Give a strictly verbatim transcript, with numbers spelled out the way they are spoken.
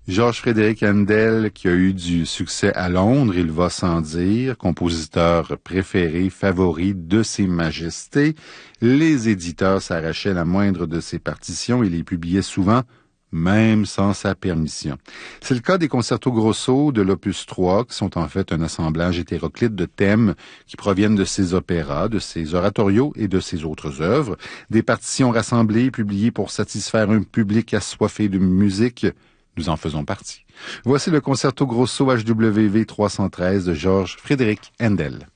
Georges Frédéric Handel, qui a eu du succès à Londres, il va sans dire, compositeur préféré, favori de ses majestés. Les éditeurs s'arrachaient la moindre de ses partitions et les publiaient souvent, même sans sa permission. C'est le cas des concertos grosso de l'opus trois, qui sont en fait un assemblage hétéroclite de thèmes qui proviennent de ses opéras, de ses oratorios et de ses autres œuvres. Des partitions rassemblées, publiées pour satisfaire un public assoiffé de musique. Nous en faisons partie. Voici le concerto grosso H W V trois cent treize de Georges Frédéric Handel.